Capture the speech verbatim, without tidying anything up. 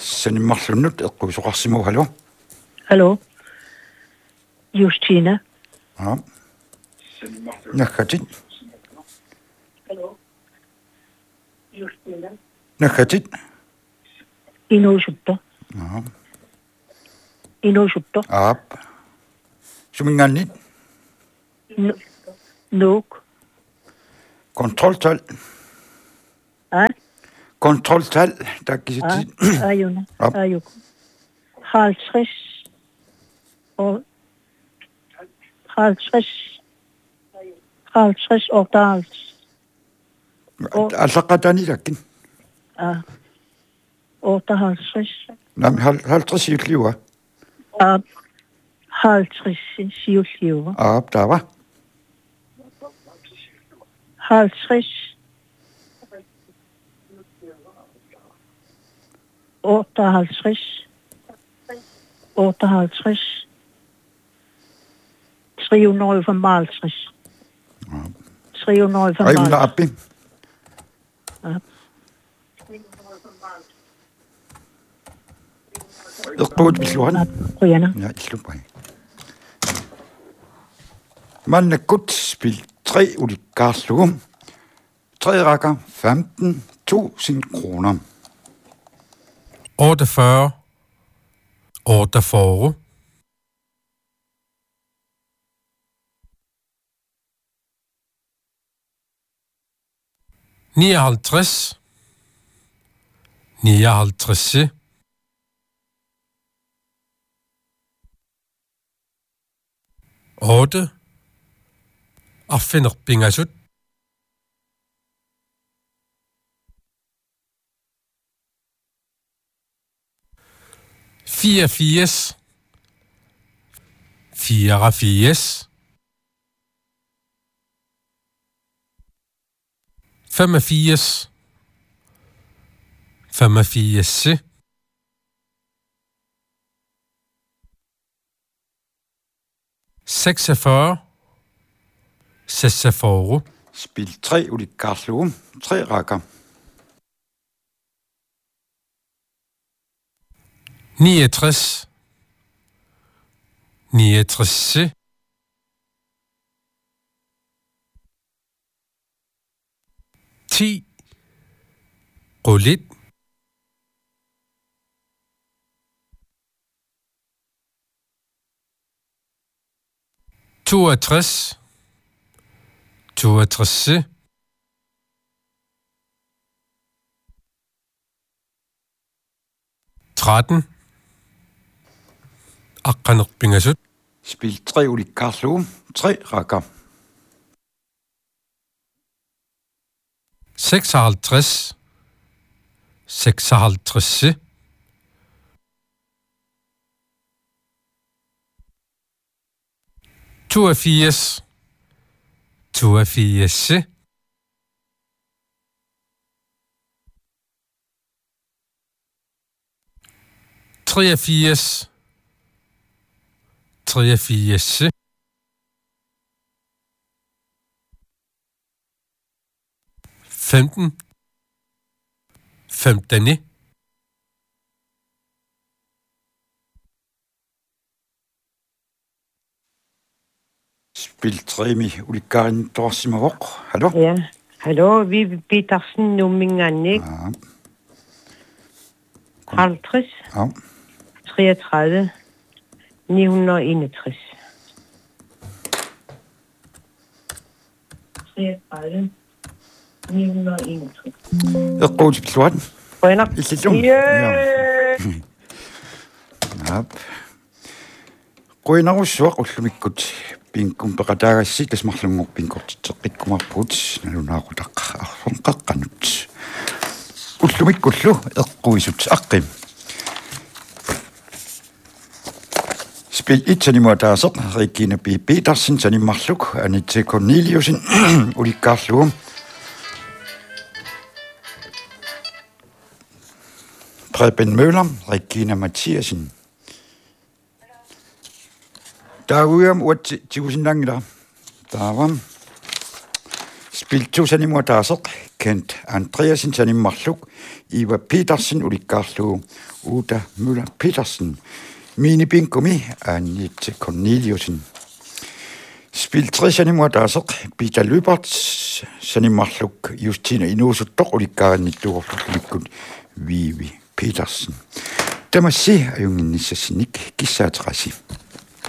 Sanimmarlunnut eqqusuqarsimu hallo. Hallo. Justina. Ja. Nakhatit. Hallo. Justina. Nakhatit. Inuusutta. Ja. Inuusutta. Aap. Sumingannit. Nuuk. Kontroltal. Ah. Kontroltal takkisit. Ajuna. Ajuk. halvtreds og halvtreds halvtreds og dals. Allaqatani takkin. Ah. otteoghalvtreds. Nam halvtreds liwa. Ah. halvtreds syvogtyve. Aap der var. halvtreds. otteoghalvtreds. otteoghalvtreds. tre hundrede og femoghalvtreds. tre hundrede og femoghalvtreds. Ej, appi. Ja. Eqqut bisluan. Rihanna. Ja, slupai. Man godt spil tre ulikarslum. Tre rækker femten tusind kroner. otteogfyrre. otteogfyrre. nioghalvtreds. nioghalvtreds. otte. Affinderpingasut. fireogfirs. fireogfirs. femogfirs. femogfirs. seksogfyrre. seksogfyrre. Spil tre ulikarslum. Tre rækker. niogtres. niogtres. ti. Rullet. toogtres. toogtres. tretten. Aqqanerpingasut. Spil tre ulikarslum. Tre rækker. seksoghalvtreds. seksoghalvtreds. toogfirs. toogfirs. treogfirs. treogfirs. femten. femten. Spil tre mi ulikarin torsimavok. Hallo? Ja, hallo, Vivi Petersen, Nummingannik. Ja. halvtreds. Ja. treogtredive. ni hundrede og enogtres. treogtredive. ni hundrede og enogtres. Eqqut bisluan. Rønner. Illum. Yeah! Ja. Qoinarussuaq ullumikkut pinkum peqataagassi tasmarlunguq pinkortitteqikkumarput nalunaaqutaq arfunqaqqanut ullumikkullu eqquisut aqqim spil itanimuataaseq Regina B. Petersen tanimmarluk Anette Corneliusen ulikkaarluum Preben Møller Regina Mathiasen der uam uat tusind langt der. Der var spil tusind imod der så Kent Andreasen Sani Marluk, Iva Petersen Ulikarlu, Uda Møller Petersen, Mini Binkomi, Anette Corneliusen. Spil tre Sani Mordasak, Peter Løbert, Sani Marluk, Justina Inosu Dokulikarni Dorflikun, Vivi Petersen. Der må se, at jungen Nissa Sinik, Gissa Trassi.